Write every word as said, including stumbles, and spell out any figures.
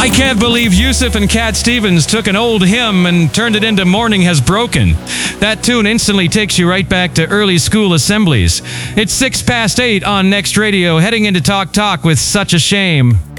I can't believe Yusuf and Cat Stevens took an old hymn and turned it into Morning Has Broken. That tune instantly takes you right back to early school assemblies. It's six past eight on Next Radio, heading into Talk Talk with Such a Shame.